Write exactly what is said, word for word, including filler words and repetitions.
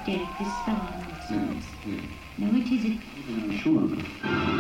get it this far nonsense. Mm, mm. Now, which is it? I'm sure.